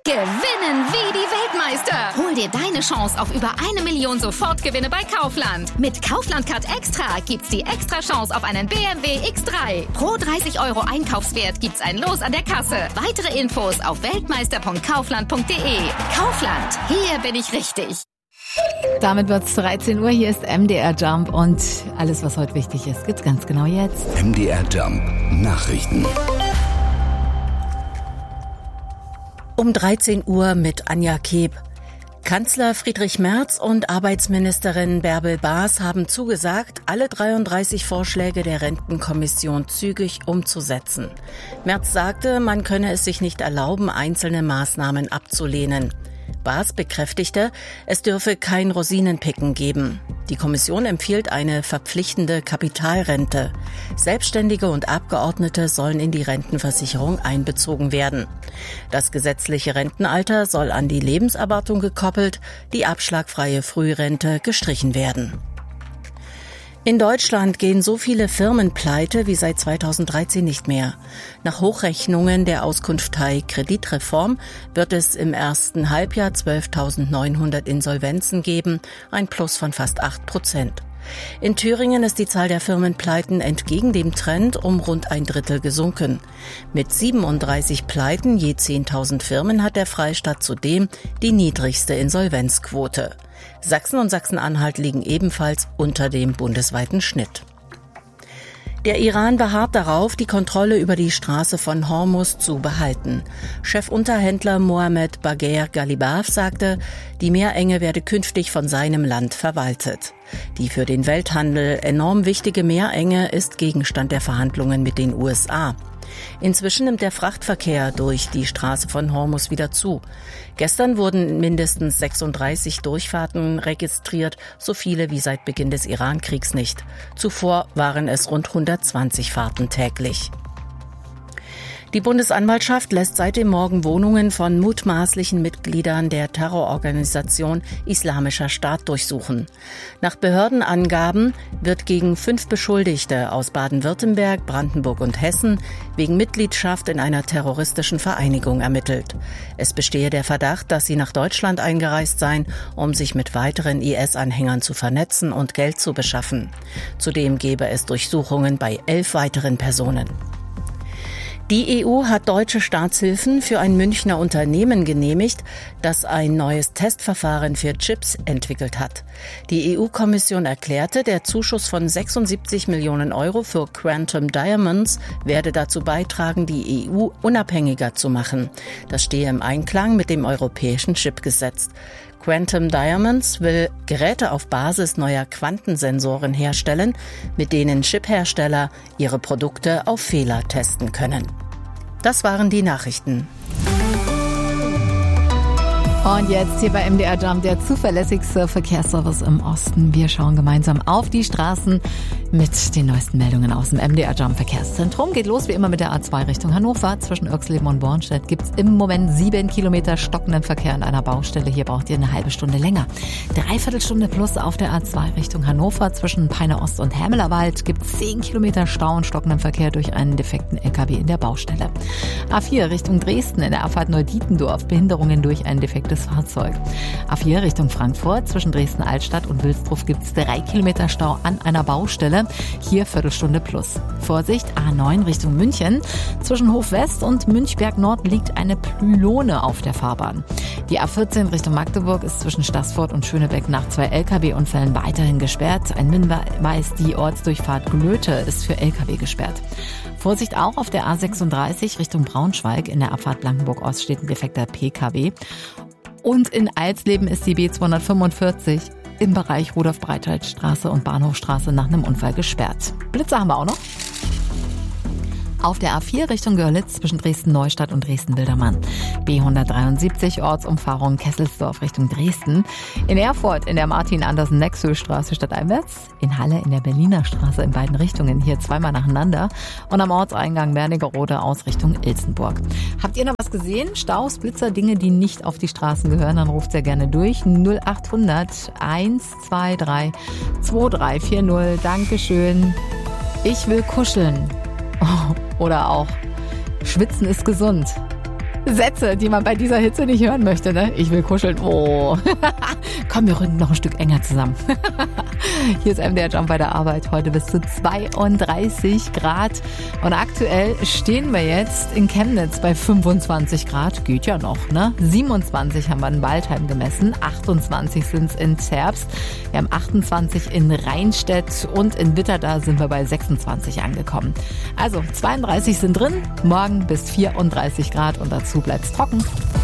Gewinnen wie die Weltmeister. Hol dir deine Chance auf über 1 Million Sofortgewinne bei Kaufland. Mit Kaufland Card Extra gibt's die extra Chance auf einen BMW X3. Pro 30 € Einkaufswert gibt's ein Los an der Kasse. Weitere Infos auf weltmeister.kaufland.de. Kaufland, hier bin ich richtig. Damit wird's 13 Uhr. Hier ist MDR Jump und alles, was heute wichtig ist, gibt's ganz genau jetzt. MDR Jump Nachrichten. Um 13 Uhr mit Anja Keb. Kanzler Friedrich Merz und Arbeitsministerin Bärbel Baas haben zugesagt, alle 33 Vorschläge der Rentenkommission zügig umzusetzen. Merz sagte, man könne es sich nicht erlauben, einzelne Maßnahmen abzulehnen. Baas bekräftigte, es dürfe kein Rosinenpicken geben. Die Kommission empfiehlt eine verpflichtende Kapitalrente. Selbstständige und Abgeordnete sollen in die Rentenversicherung einbezogen werden. Das gesetzliche Rentenalter soll an die Lebenserwartung gekoppelt, die abschlagfreie Frührente gestrichen werden. In Deutschland gehen so viele Firmen pleite wie seit 2013 nicht mehr. Nach Hochrechnungen der Auskunftei Kreditreform wird es im ersten Halbjahr 12.900 Insolvenzen geben, ein Plus von fast 8%. In Thüringen ist die Zahl der Firmenpleiten entgegen dem Trend um rund ein Drittel gesunken. Mit 37 Pleiten je 10.000 Firmen hat der Freistaat zudem die niedrigste Insolvenzquote. Sachsen und Sachsen-Anhalt liegen ebenfalls unter dem bundesweiten Schnitt. Der Iran beharrt darauf, die Kontrolle über die Straße von Hormuz zu behalten. Chefunterhändler Mohammed Bagher Ghalibaf sagte, die Meerenge werde künftig von seinem Land verwaltet. Die für den Welthandel enorm wichtige Meerenge ist Gegenstand der Verhandlungen mit den USA. Inzwischen nimmt der Frachtverkehr durch die Straße von Hormuz wieder zu. Gestern wurden mindestens 36 Durchfahrten registriert, so viele wie seit Beginn des Iran-Kriegs nicht. Zuvor waren es rund 120 Fahrten täglich. Die Bundesanwaltschaft lässt seit dem Morgen Wohnungen von mutmaßlichen Mitgliedern der Terrororganisation Islamischer Staat durchsuchen. Nach Behördenangaben wird gegen 5 Beschuldigte aus Baden-Württemberg, Brandenburg und Hessen wegen Mitgliedschaft in einer terroristischen Vereinigung ermittelt. Es bestehe der Verdacht, dass sie nach Deutschland eingereist seien, um sich mit weiteren IS-Anhängern zu vernetzen und Geld zu beschaffen. Zudem gebe es Durchsuchungen bei 11 weiteren Personen. Die EU hat deutsche Staatshilfen für ein Münchner Unternehmen genehmigt, das ein neues Testverfahren für Chips entwickelt hat. Die EU-Kommission erklärte, der Zuschuss von 76 Millionen € für Quantum Diamonds werde dazu beitragen, die EU unabhängiger zu machen. Das stehe im Einklang mit dem europäischen Chipgesetz. Quantum Diamonds will Geräte auf Basis neuer Quantensensoren herstellen, mit denen Chiphersteller ihre Produkte auf Fehler testen können. Das waren die Nachrichten. Und jetzt hier bei MDR Jump, der zuverlässigste Verkehrsservice im Osten. Wir schauen gemeinsam auf die Straßen mit den neuesten Meldungen aus dem MDR Jump Verkehrszentrum. Geht los wie immer mit der A2 Richtung Hannover. Zwischen Irxleben und Bornstedt gibt's im Moment 7 Kilometer stockenden Verkehr an einer Baustelle. Hier braucht ihr eine halbe Stunde länger. 3/4 Stunde plus auf der A2 Richtung Hannover. Zwischen Peine Ost und Hermelerwald gibt's 10 Kilometer Stau und stockenden Verkehr durch einen defekten LKW in der Baustelle. A4 Richtung Dresden in der Abfahrt Neudietendorf. Behinderungen durch ein defektes Fahrzeug. A4 Richtung Frankfurt. Zwischen Dresden-Altstadt und Wilsdruff gibt's 3 Kilometer Stau an einer Baustelle. Hier Viertelstunde plus. Vorsicht, A9 Richtung München. Zwischen Hof West und Münchberg Nord liegt eine Pylone auf der Fahrbahn. Die A14 Richtung Magdeburg ist zwischen Staßfurt und Schönebeck nach 2 LKW-Unfällen weiterhin gesperrt. Ein Hinweis, die Ortsdurchfahrt Glöte ist für LKW gesperrt. Vorsicht auch auf der A36 Richtung Braunschweig. In der Abfahrt Blankenburg-Ost steht ein defekter PKW. Und in Alsleben ist die B245 im Bereich Rudolf-Breitscheid-Straße und Bahnhofstraße nach einem Unfall gesperrt. Blitzer haben wir auch noch. Auf der A4 Richtung Görlitz zwischen Dresden-Neustadt und Dresden-Wildermann. B173 Ortsumfahrung Kesselsdorf Richtung Dresden. In Erfurt in der Martin-Andersen-Nexö-Straße stadteinwärts. In Halle in der Berliner Straße in beiden Richtungen, hier zweimal nacheinander. Und am Ortseingang Wernigerode aus Richtung Ilsenburg. Habt ihr noch was gesehen? Staus, Blitzer, Dinge, die nicht auf die Straßen gehören? Dann ruft sehr gerne durch. 0800 123 2340. Dankeschön. Ich will kuscheln. Oder auch, schwitzen ist gesund. Sätze, die man bei dieser Hitze nicht hören möchte, ne? Ich will kuscheln. Oh. Komm, wir rücken noch ein Stück enger zusammen. Hier ist MDR Jump bei der Arbeit. Heute bis zu 32 Grad. Und aktuell stehen wir jetzt in Chemnitz bei 25 Grad. Geht ja noch, ne? 27 haben wir in Waldheim gemessen. 28 sind es in Zerbst. Wir haben 28 in Rheinstedt und in Witterda sind wir bei 26 angekommen. Also 32 sind drin, morgen bis 34 Grad und dazu bleibt's trocken.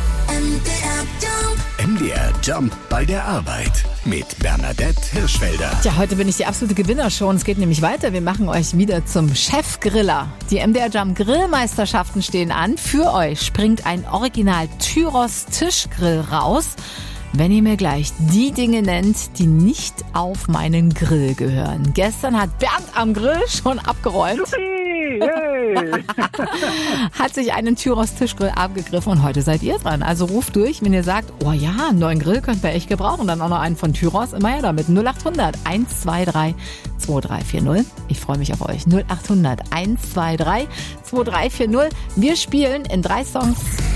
MDR Jump bei der Arbeit mit Bernadette Hirschfelder. Tja, heute bin ich die absolute Gewinnershow und es geht nämlich weiter. Wir machen euch wieder zum Chefgriller. Die MDR Jump Grillmeisterschaften stehen an. Für euch springt ein Original Tyros Tischgrill raus, wenn ihr mir gleich die Dinge nennt, die nicht auf meinen Grill gehören. Gestern hat Bernd am Grill schon abgeräumt. Hey. Hat sich einen Tyros Tischgrill abgegriffen und heute seid ihr dran. Also ruft durch, wenn ihr sagt, oh ja, einen neuen Grill könnt ihr echt gebrauchen. Dann auch noch einen von Tyros. Immer her damit. 0800 123 2340. Ich freue mich auf euch. 0800 123 2340. Wir spielen in 3 Songs.